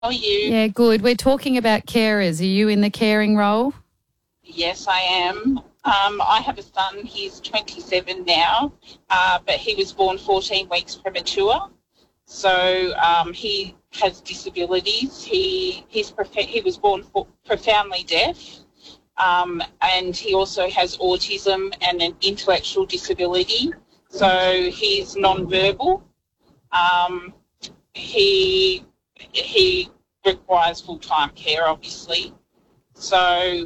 How are you? Yeah, good. We're talking about carers. Are you in the caring role? Yes, I am. I have a son. He's 27 now, but he was born 14 weeks premature. So he has disabilities. He was born profoundly deaf, and he also has autism and an intellectual disability. So he's non-verbal. He requires full-time care, obviously. So,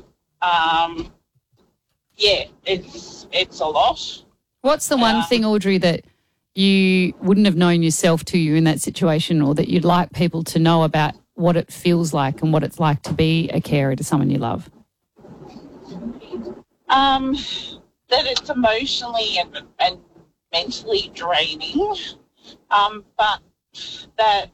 it's a lot. What's the one thing, Audrey, that you wouldn't have known yourself till you're in that situation, or that you'd like people to know about what it feels like and what it's like to be a carer to someone you love? That it's emotionally and mentally draining, but that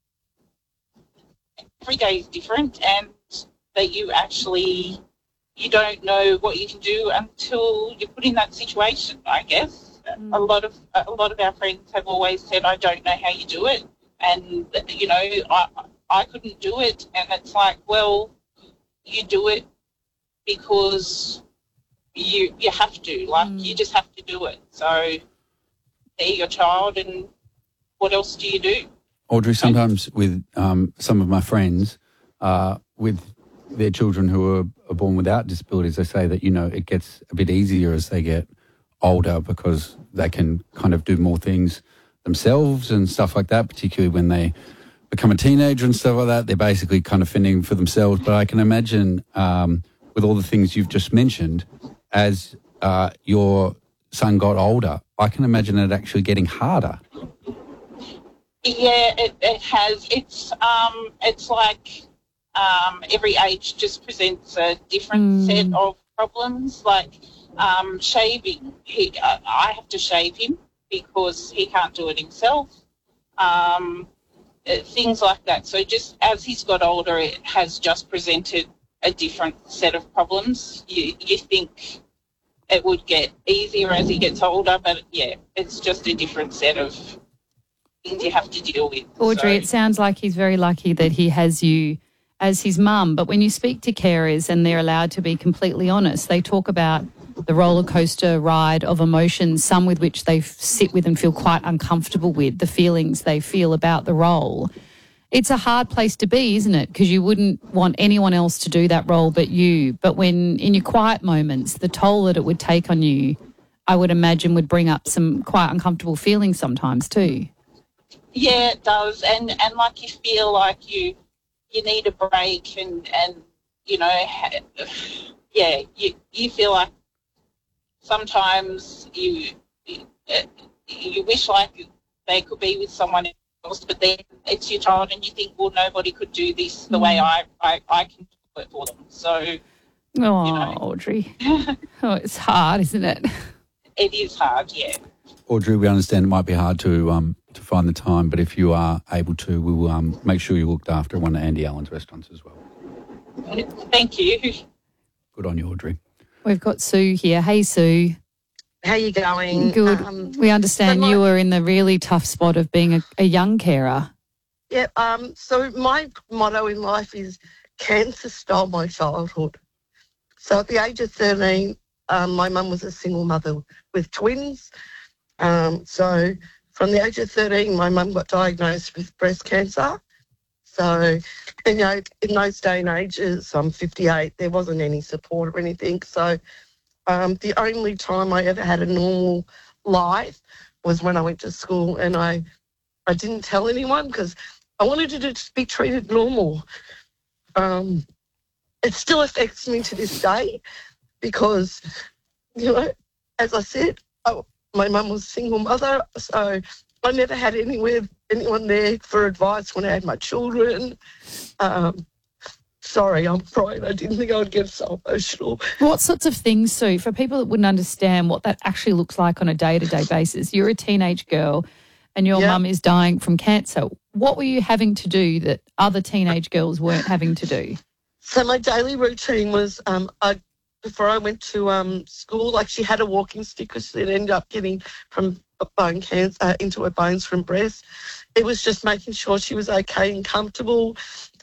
every day is different, and that you don't know what you can do until you're put in that situation, I guess. A lot of our friends have always said, I don't know how you do it, and I couldn't do it, and it's like, well, you do it because you have to, you just have to do it. So they're your child, and what else do you do? Audrey, sometimes with some of my friends, with their children who are born without disabilities, they say that, it gets a bit easier as they get older because they can kind of do more things themselves and stuff like that, particularly when they become a teenager and stuff like that. They're basically kind of fending for themselves. But I can imagine with all the things you've just mentioned, as your son got older, I can imagine it actually getting harder. Yeah, it has. It's like every age just presents a different set of problems. Like shaving, I have to shave him because he can't do it himself. Things like that. So just as he's got older, it has just presented a different set of problems. You think it would get easier as he gets older, but yeah, it's just a different set of things you have to deal with. Audrey, it sounds like he's very lucky that he has you as his mum, but when you speak to carers and they're allowed to be completely honest, they talk about the roller coaster ride of emotions, some with which they sit with and feel quite uncomfortable with, the feelings they feel about the role. It's a hard place to be, isn't it? Because you wouldn't want anyone else to do that role but you. But when in your quiet moments, the toll that it would take on you, I would imagine would bring up some quite uncomfortable feelings sometimes too. Yeah, it does. And like you feel like you need a break and you feel like sometimes you wish like they could be with someone else, but then it's your child and you think, well, nobody could do this the way I can do it for them. So, Audrey. It's hard, isn't it? It is hard, yeah. Audrey, we understand it might be hard to find the time, but if you are able to, we will make sure you're looked after at one of Andy Allen's restaurants as well. Thank you. Good on you, Audrey. We've got Sue here. Hey, Sue. How you going? Good. We understand you were in the really tough spot of being a young carer. Yeah. So my motto in life is cancer stole my childhood. So at the age of 13, my mum was a single mother with twins. So from the age of 13, my mum got diagnosed with breast cancer. So, in those day and ages, I'm 58, there wasn't any support or anything. So the only time I ever had a normal life was when I went to school, and I didn't tell anyone because I wanted to just be treated normal. It still affects me to this day because, as I said, my mum was a single mother, so I never had anyone there for advice when I had my children. Sorry, I'm crying. I didn't think I would get so emotional. What sorts of things, Sue, for people that wouldn't understand what that actually looks like on a day-to-day basis? You're a teenage girl and your mum is dying from cancer. What were you having to do that other teenage girls weren't having to do? So my daily routine was before I went to school, like she had a walking stick because she'd ended up getting from bone cancer into her bones from breast. It was just making sure she was okay and comfortable.